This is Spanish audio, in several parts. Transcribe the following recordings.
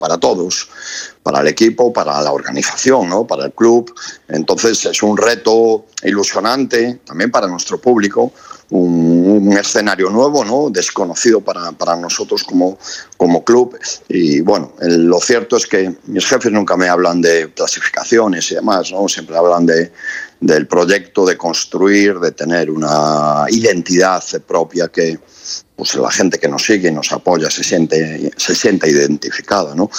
para todos, para el equipo, para la organización, ¿no? Para el club. Entonces es un reto ilusionante también para nuestro público, un escenario nuevo, ¿no? Desconocido para nosotros como club. Y bueno, lo cierto es que mis jefes nunca me hablan de clasificaciones y demás, ¿no? Siempre hablan del proyecto, de construir, de tener una identidad propia que pues la gente que nos sigue y nos apoya se siente identificada, ¿no?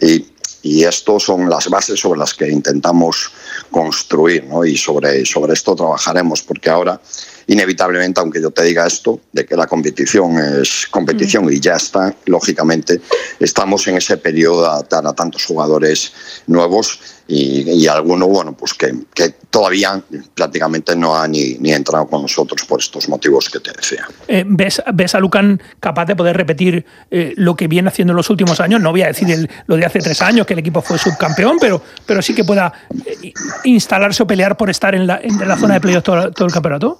Y estos son las bases sobre las que intentamos construir, ¿no? Y sobre esto trabajaremos, porque ahora, inevitablemente, aunque yo te diga esto, de que la competición es competición y ya está, lógicamente, estamos en ese periodo de adaptar a tantos jugadores nuevos y alguno, bueno, pues que todavía prácticamente no ha ni entrado con nosotros por estos motivos que te decía. ¿Ves a Lucan capaz de poder repetir lo que viene haciendo en los últimos años? No voy a decir lo de hace 3 años, que el equipo fue subcampeón, pero sí que pueda instalarse o pelear por estar en la zona de playoff todo el campeonato.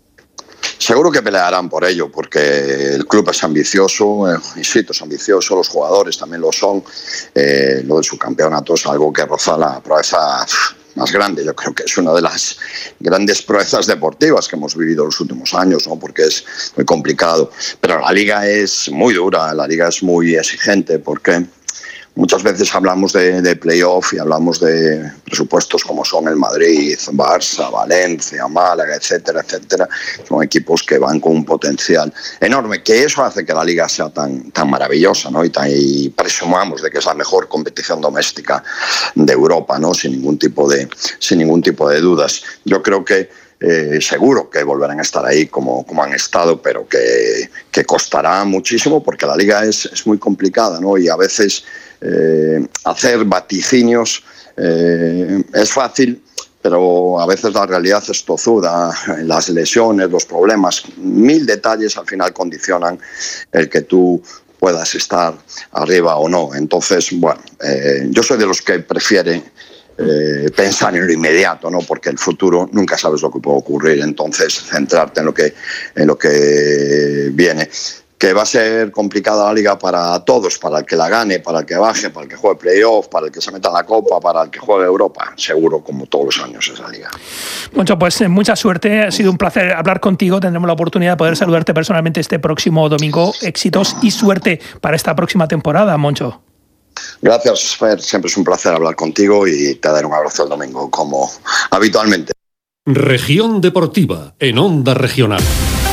Seguro que pelearán por ello, porque el club es ambicioso, insisto, es ambicioso, los jugadores también lo son. Lo del subcampeonato es algo que roza la proeza más grande. Yo creo que es una de las grandes proezas deportivas que hemos vivido en los últimos años, ¿no? Porque es muy complicado. Pero la liga es muy dura, la liga es muy exigente, porque muchas veces hablamos de playoff y hablamos de presupuestos como son el Madrid, Barça, Valencia, Málaga, etcétera, etcétera. Son equipos que van con un potencial enorme, que eso hace que la liga sea tan maravillosa, ¿no? Y presumamos de que es la mejor competición doméstica de Europa, ¿no? Sin ningún tipo de dudas. Yo creo que seguro que volverán a estar ahí como han estado, pero que costará muchísimo, porque la liga es muy complicada, ¿no? Y a veces hacer vaticinios es fácil, pero a veces la realidad es tozuda. Las lesiones, los problemas, 1000 detalles al final condicionan el que tú puedas estar arriba o no. Entonces, bueno, yo soy de los que prefiere pensar en lo inmediato, ¿no? Porque el futuro nunca sabes lo que puede ocurrir. Entonces, centrarte en lo que viene. Que va a ser complicada la liga para todos, para el que la gane, para el que baje, para el que juegue playoff, para el que se meta en la Copa, para el que juegue Europa. Seguro, como todos los años, esa liga. Moncho, pues mucha suerte. Ha sido un placer hablar contigo. Tendremos la oportunidad de poder saludarte personalmente este próximo domingo. Éxitos y suerte para esta próxima temporada, Moncho. Gracias, Fer. Siempre es un placer hablar contigo y te daré un abrazo el domingo, como habitualmente. Región Deportiva, en Onda Regional.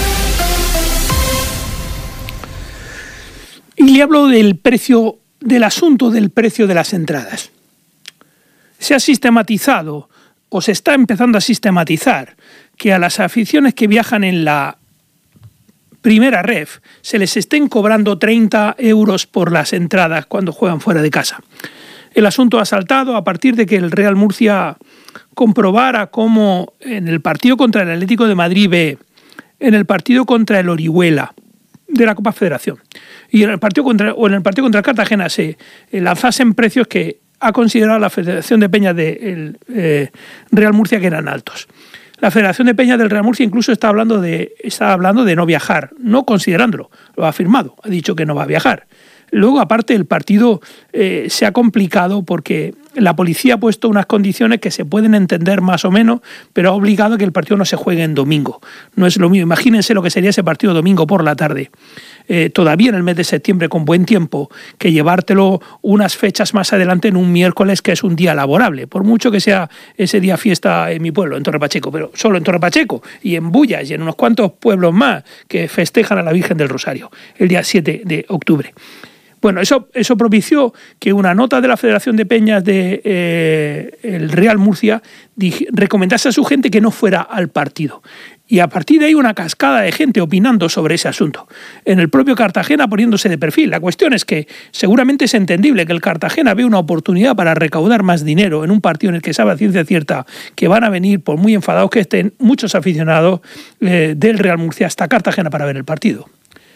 Y le hablo del asunto del precio de las entradas. Se ha sistematizado, o se está empezando a sistematizar, que a las aficiones que viajan en la primera ref se les estén cobrando 30 euros por las entradas cuando juegan fuera de casa. El asunto ha saltado a partir de que el Real Murcia comprobara cómo en el partido contra el Atlético de Madrid B, en el partido contra el Orihuela de la Copa Federación y en el partido contra el Cartagena se lanzasen precios que ha considerado la Federación de Peñas del Real Murcia que eran altos. La Federación de Peñas del Real Murcia incluso está hablando de no viajar, no considerándolo, lo ha afirmado, ha dicho que no va a viajar. Luego, aparte, el partido se ha complicado porque la policía ha puesto unas condiciones que se pueden entender más o menos, pero ha obligado a que el partido no se juegue en domingo. No es lo mismo. Imagínense lo que sería ese partido domingo por la tarde, todavía en el mes de septiembre con buen tiempo, que llevártelo unas fechas más adelante en un miércoles que es un día laborable, por mucho que sea ese día fiesta en mi pueblo, en Torre Pacheco, pero solo en Torre Pacheco y en Bullas y en unos cuantos pueblos más que festejan a la Virgen del Rosario el día 7 de octubre. Bueno, eso propició que una nota de la Federación de Peñas de el Real Murcia recomendase a su gente que no fuera al partido. Y a partir de ahí una cascada de gente opinando sobre ese asunto. En el propio Cartagena poniéndose de perfil. La cuestión es que seguramente es entendible que el Cartagena ve una oportunidad para recaudar más dinero en un partido en el que sabe a ciencia cierta que van a venir, por muy enfadados que estén, muchos aficionados del Real Murcia hasta Cartagena para ver el partido.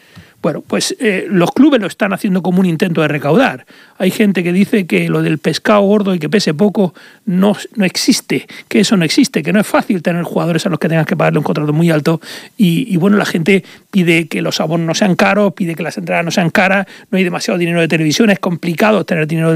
Bueno, pues los clubes lo están haciendo como un intento de recaudar. Hay gente que dice que lo del pescado gordo y que pese poco no existe, que eso no existe, que no es fácil tener jugadores a los que tengas que pagarle un contrato muy alto y bueno, la gente pide que los abonos no sean caros, pide que las entradas no sean caras, no hay demasiado dinero de televisión, es complicado tener dinero